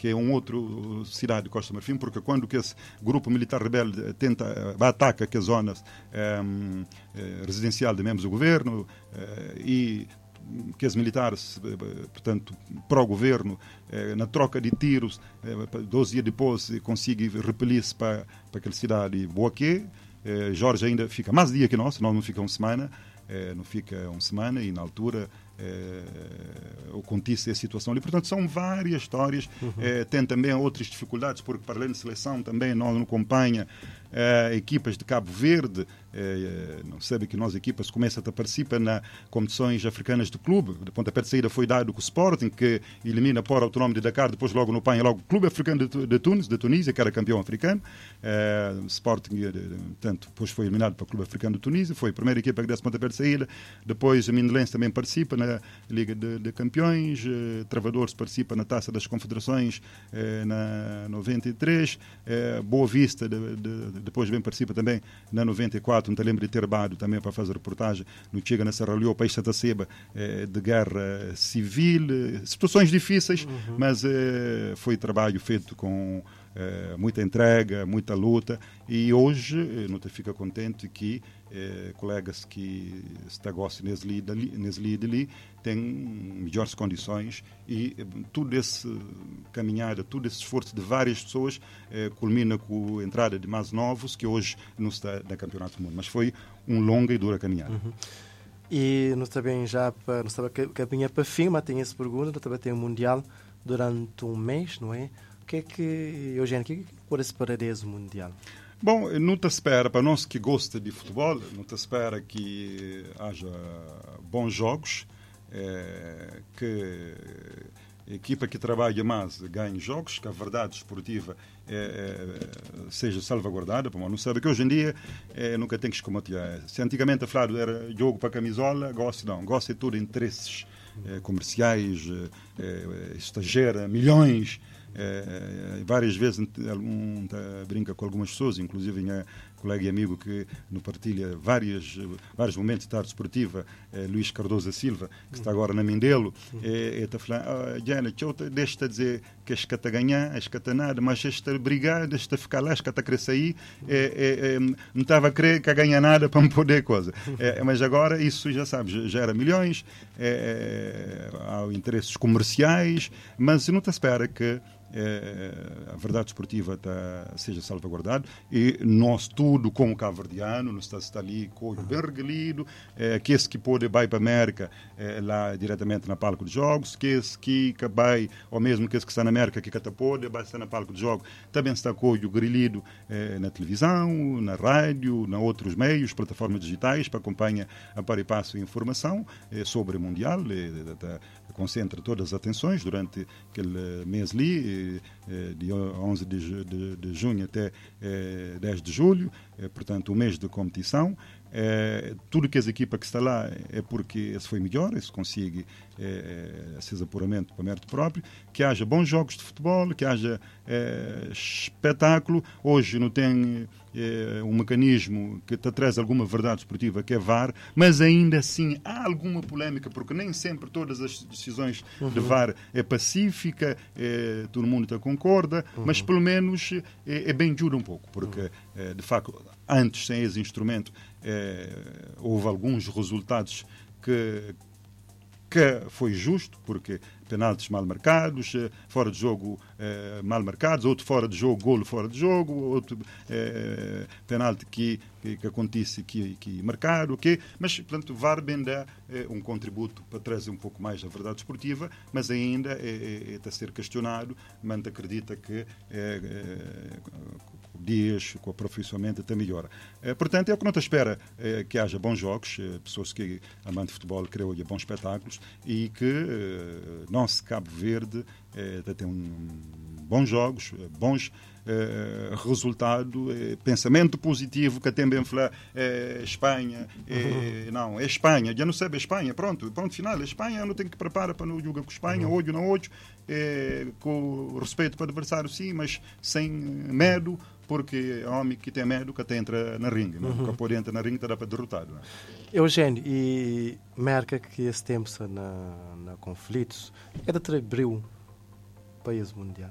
que é uma outra cidade de Costa Marfim, porque quando que esse grupo militar rebelde ataca que zonas residencial de membros do governo e que os militares, portanto, pró-governo, na troca de tiros, 12 dias depois, conseguem repelir-se para aquela cidade de Boaquê. Jorge ainda fica mais dia que nós não fica uma semana, e na altura acontece a situação ali. Portanto, são várias histórias. Tem também outras dificuldades, porque para além da seleção também nós não acompanha equipas de Cabo Verde. Não sabe que nós equipas começam a participar nas competições africanas de clube. De pontapé de saída foi dado com o Sporting, que elimina o Port Autonome de Dakar, depois logo no PAN, logo o Clube Africano de Tunísia, que era campeão africano. Sporting, portanto, depois foi eliminado para o Clube Africano de Tunísia, foi a primeira equipa que desse pontapé de saída. Depois a Mindelense também participa na Liga de Campeões, Travadores participa na Taça das Confederações na 93, Boa Vista depois bem participa também na 94, não te lembro de ter bado também para fazer reportagem no Chega na Serra Leoa, país Santa Seba, de guerra civil, situações difíceis, mas foi trabalho feito com muita entrega, muita luta, e hoje não te fica contente que colegas que está gostam nesse líder têm melhores condições, e tudo esse caminhada, todo esse esforço de várias pessoas culmina com a entrada de mais novos que hoje não está no Campeonato do Mundo, mas foi uma longa e dura caminhada. E nós também nós estava caminhar para fim, mas tem essa pergunta, nós também tem o Mundial durante um mês, não é? O que é que, Eugênio, o que pode esperar desse Mundial? Bom, não te espera, para nós que gosta de futebol, não te espera que haja bons jogos, que a equipa que trabalha mais ganhe jogos, que a verdade esportiva seja salvaguardada. Não sabe que hoje em dia nunca tem que escomatear. Se antigamente a falar era jogo para camisola, gosta de tudo, interesses comerciais, estagiária, milhões. Várias vezes brinca com algumas pessoas, inclusive minha colega e amigo que nos partilha vários momentos de tarde esportiva, Luís Cardoso Silva, que está agora na Mindelo, está falando, Jana, deixa-te dizer que és que está a ganhar, és que está nada, mas esta brigar, deixa-te ficar lá, és que está a querer sair, não estava a querer que a ganhar nada para me poder coisa. Mas agora isso já sabes, gera milhões, há interesses comerciais, mas não te espera que a verdade esportiva seja salvaguardada, e nós tudo como cabo-verdiano nós está ali com o bem reguelido, que esse que pode ir para a América lá diretamente na palco de jogos, que esse que vai, ou mesmo que esse que está na América que pode, vai estar na palco de jogos, também está com o grelhido na televisão, na rádio, na outros meios, plataformas digitais, para acompanhar a par e passo informação sobre o Mundial, concentra todas as atenções durante aquele mês ali, de 11 de junho até 10 de julho, portanto, um mês de competição. Tudo que as equipas que está lá é porque esse foi melhor, esse consegue esses apuramentos para mérito próprio, que haja bons jogos de futebol, que haja espetáculo. Hoje não tem um mecanismo que te traz alguma verdade esportiva, que é VAR, mas ainda assim há alguma polémica, porque nem sempre todas as decisões de VAR é pacífica, todo mundo concorda, mas pelo menos é bem duro um pouco, porque de facto antes, sem esse instrumento, houve alguns resultados que foi justo, porque penaltis mal marcados, fora de jogo mal marcados, outro fora de jogo, golo fora de jogo, outro penalti que acontece que marcaram, mas, portanto, VAR bem dá um contributo para trazer um pouco mais a verdade esportiva, mas ainda está a ser questionado, mas acredita que dias, com o aperfeiçoamento, até melhora. Portanto, é o que não te espera, que haja bons jogos, pessoas que amam de futebol, creio que bons espetáculos, e que nosso Cabo Verde tem bons jogos, bons resultado, pensamento positivo, que até bem falar Espanha, não, é Espanha, já não sabe Espanha, pronto, final, a Espanha não tem que preparar para não jogar com Espanha, olho não olho, com respeito para o adversário sim, mas sem medo, porque é homem que tem medo que até entra na ringue, nunca pode entrar na ringue, está para derrotado. Eugênio, e marca que esse tempo na conflitos é de atribuir país mundial.